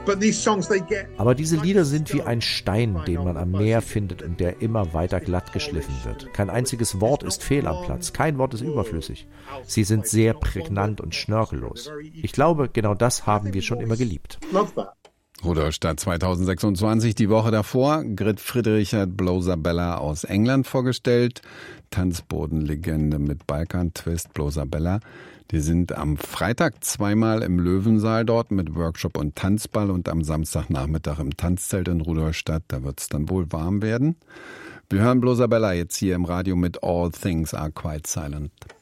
Aber diese Lieder sind wie ein Stein, den man am Meer findet und der immer weiter glatt geschliffen wird. Kein einziges Wort ist fehl am Platz, kein Wort ist überflüssig. Sie sind sehr prägnant und schnörkellos. Ich glaube, genau das haben wir schon immer geliebt. Rudolstadt 2026, die Woche davor, Grit Friedrich hat Blowzabella aus England vorgestellt. Tanzbodenlegende mit Balkan-Twist, Blowzabella. Die sind am Freitag zweimal im Löwensaal dort mit Workshop und Tanzball und am Samstagnachmittag im Tanzzelt in Rudolstadt. Da wird es dann wohl warm werden. Wir hören Blowzabella jetzt hier im Radio mit All Things Are Quite Silent.